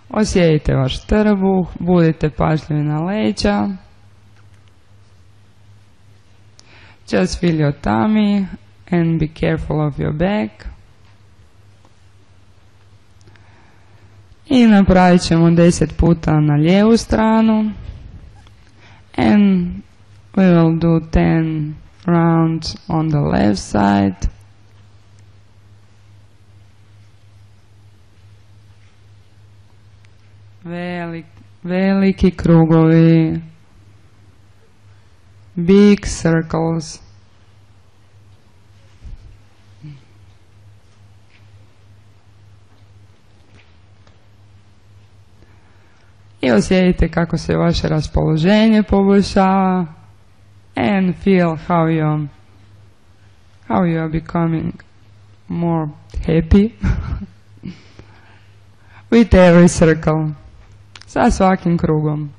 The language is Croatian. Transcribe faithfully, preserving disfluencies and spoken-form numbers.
Osjetite vaš trbuh, budite pažljivi na leđa. Just feel your tummy and be careful of your back. I napravit ćemo deset puta na lijevu stranu. And we will do ten rounds on the left side. Velik, veliki krugovi. Big circles. I osjetite kako se vaše raspoloženje poboljšava. And feel how you how you are becoming more happy with every circle. Sa svakim krugom.